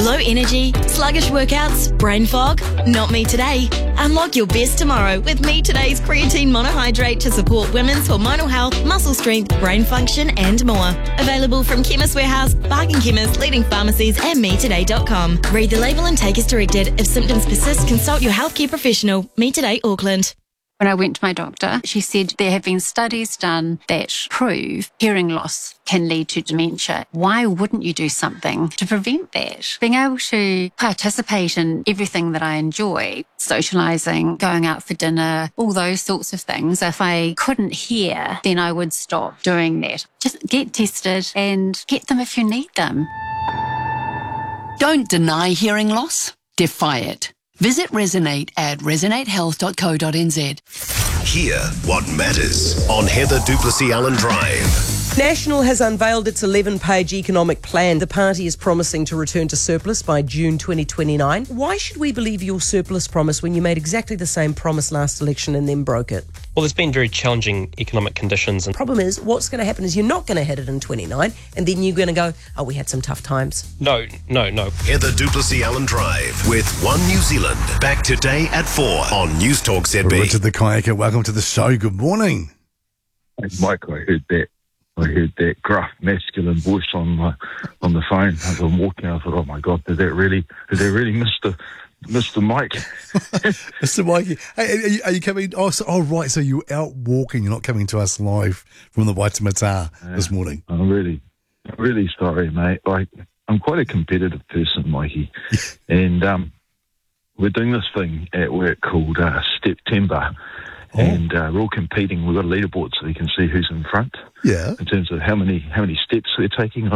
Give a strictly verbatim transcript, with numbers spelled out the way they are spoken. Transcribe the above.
Low energy, sluggish workouts, brain fog? Not me today. Unlock your best tomorrow with Me Today's creatine monohydrate to support women's hormonal health, muscle strength, brain function and more. Available from Chemist Warehouse, Bargain Chemist, leading pharmacies and me today dot com. Read the label and take as directed. If symptoms persist, consult your healthcare professional. Me Today Auckland. When I went to my doctor, she said there have been studies done that prove hearing loss can lead to dementia. Why wouldn't you do something to prevent that? Being able to participate in everything that I enjoy, socialising, going out for dinner, all those sorts of things. If I couldn't hear, then I would stop doing that. Just get tested and get them if you need them. Don't deny hearing loss. Defy it. Visit Resonate at resonate health dot co dot n z. Hear what matters on Heather du Plessis-Allen Drive. National has unveiled its eleven-page economic plan. The party is promising to return to surplus by June twenty twenty-nine. Why should we believe your surplus promise when you made exactly the same promise last election and then broke it? Well, there's been very challenging economic conditions. The problem is, what's going to happen is you're not going to hit it in twenty-nine, and then you're going to go, oh, we had some tough times. No, no, no. Heather du Plessis-Allen Drive with One New Zealand. Back today at four on Newstalk Z B. Richard the Kayaker, welcome to the show. Good morning. Hey, Mike, I heard that. I heard that gruff, masculine voice on the on the phone as I'm walking. I thought, oh my God, did that really, did that really, Mister Mister Mike? Mister Mikey, hey, are, you, are you coming? Oh, so, oh, right. So you're out walking. You're not coming to us live from the Waitemata Yeah, this morning. I'm really, I'm really sorry, mate. Like, I'm quite a competitive person, Mikey, and um, we're doing this thing at work called uh, September. Oh. And uh, we're all competing. We've got a leaderboard so you can see who's in front. Yeah. In terms of how many how many steps we're taking.